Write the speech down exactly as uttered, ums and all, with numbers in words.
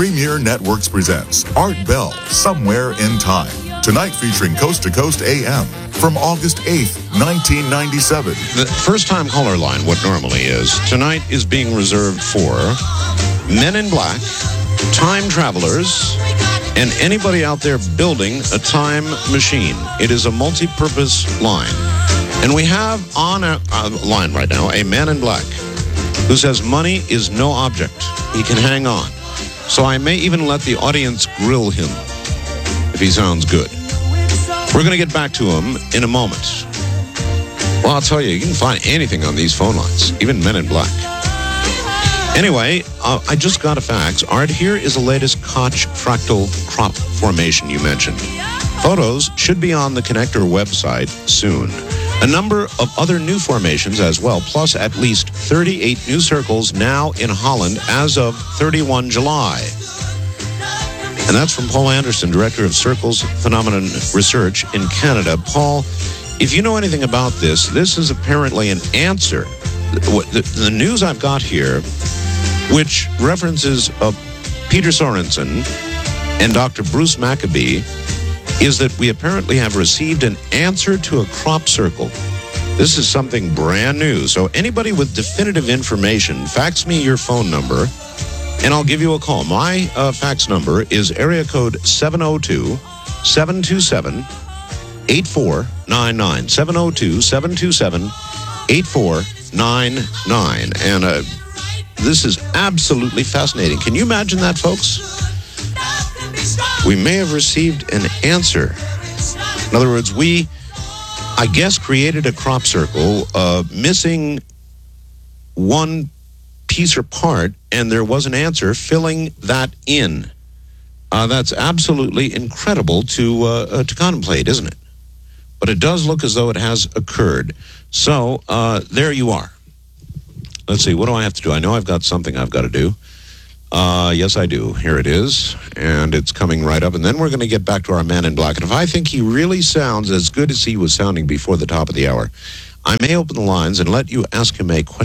Premier Networks presents Art Bell, Somewhere in Time. Tonight featuring Coast to Coast A M from August eighth, nineteen ninety-seven. The first-time caller line, what normally is, tonight is being reserved for Men in Black, time travelers, and anybody out there building a time machine. It is a multi-purpose line. And we have on a, a line right now a man in black who says money is no object. He can hang on. So I may even let the audience grill him if he sounds good. We're going to get back to him in a moment. Well, I'll tell you, you can find anything on these phone lines, even Men in Black. Anyway, uh, I just got a fax. Art, here is the latest Koch fractal crop formation you mentioned. Photos should be on the Connector website soon. A number of other new formations as well, plus at least thirty-eight new circles now in Holland as of thirty-first of July. And that's from Paul Anderson, Director of Circles Phenomenon Research in Canada. Paul, if you know anything about this, this is apparently an answer. The, the, the news I've got here, which references uh, Peter Sorensen and Doctor Bruce Maccabee, is that we apparently have received an answer to a crop circle. This is something brand new. So anybody with definitive information, fax me your phone number, and I'll give you a call. My uh, fax number is area code seven oh two, seven two seven, eight four nine nine. seven oh two, seven two seven, eight four nine nine. And uh, this is absolutely fascinating. Can you imagine that, folks? We may have received an answer. In other words, we, I guess, created a crop circle uh, missing one piece or part, and there was an answer filling that in. Uh, that's absolutely incredible to uh, uh, to contemplate, isn't it? But it does look as though it has occurred. So uh, there you are. Let's see, what do I have to do? I know I've got something I've got to do. Uh, yes, I do. Here it is, and it's coming right up. And then we're going to get back to our man in black. And if I think he really sounds as good as he was sounding before the top of the hour, I may open the lines and let you ask him a question.